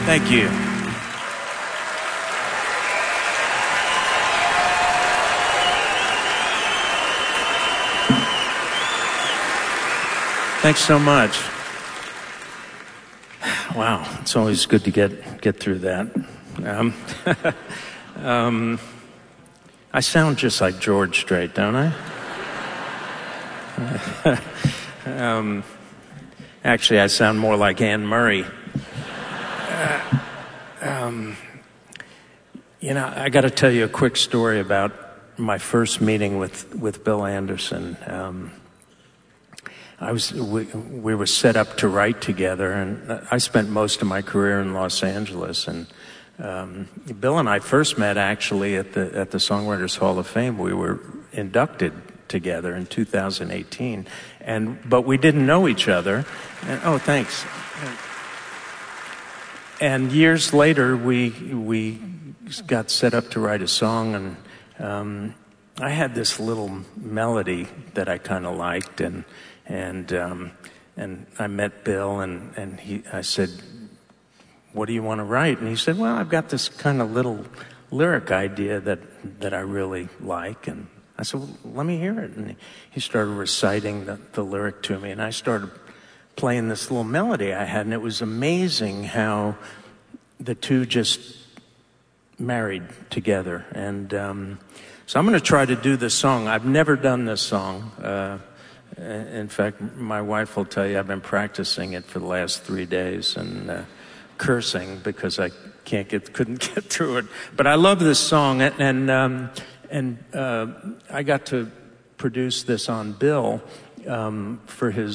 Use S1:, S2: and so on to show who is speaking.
S1: Thank you. Thanks so much. Wow, it's always good to get through that. I sound just like George Strait, don't I? Actually, I sound more like Anne Murray. I got to tell you a quick story about my first meeting with Bill Anderson. We were set up to write together, and I spent most of my career in Los Angeles. And Bill and I first met actually at the Songwriters Hall of Fame. We were inducted together in 2018, but we didn't know each other. And, oh, thanks. And years later, we got set up to write a song, and I had this little melody that I kind of liked, and I met Bill, and I said, "What do you want to write?" And he said, "Well, I've got this kind of little lyric idea that I really like." And I said, "Well, let me hear it." And he started reciting the lyric to me, and I started playing this little melody I had, and it was amazing how the two just married together. And so I'm going to try to do this song. I've never done this song. In fact, my wife will tell you I've been practicing it for the last 3 days and cursing because I couldn't get through it. But I love this song, and I got to produce this on Bill for his